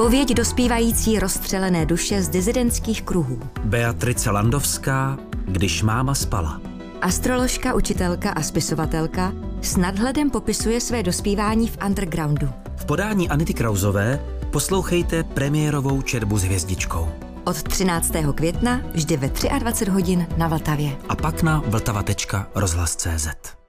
Zpověď dospívající rozstřelené duše z dizidentských kruhů. Beatrice Landovská, Když máma spala. Astroložka, učitelka a spisovatelka s nadhledem popisuje své dospívání v undergroundu. V podání Anity Krausové poslouchejte premiérovou Četbu s hvězdičkou. Od 13. května vždy ve 23 hodin na Vltavě. A pak na vltava.rozhlas.cz.